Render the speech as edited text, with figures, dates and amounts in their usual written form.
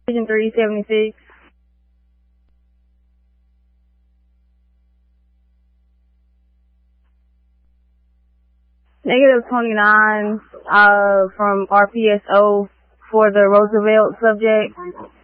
Vision 376. -29, from RPSO for the Roosevelt subject.